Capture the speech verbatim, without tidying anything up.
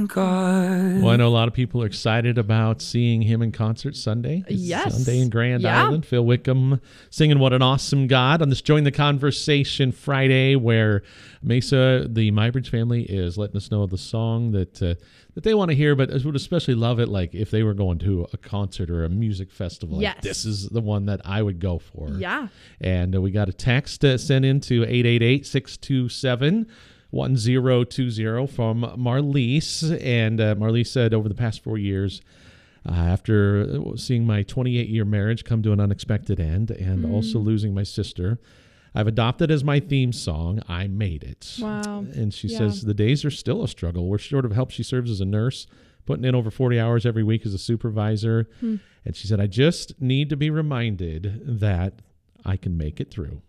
God. Well, I know a lot of people are excited about seeing him in concert Sunday. It's Yes. Sunday in Grand Yeah. Island. Phil Wickham singing What an Awesome God on this Join the Conversation Friday, where Mesa, the Mybridge family, is letting us know the song that uh, that they want to hear, but would especially love it like if they were going to a concert or a music festival. Yes. Like, this is the one that I would go for. Yeah. And uh, we got a text uh, sent in to eight eight eight, six two seven, one zero two zero from Marlise. And uh, Marlise said, over the past four years, uh, after seeing my twenty-eight-year marriage come to an unexpected end and Mm. also losing my sister, I've adopted as my theme song, I Made It. Wow. And she Yeah. says the days are still a struggle. We're short of help. She serves as a nurse, putting in over forty hours every week as a supervisor. Hmm. And she said, I just need to be reminded that I can make it through.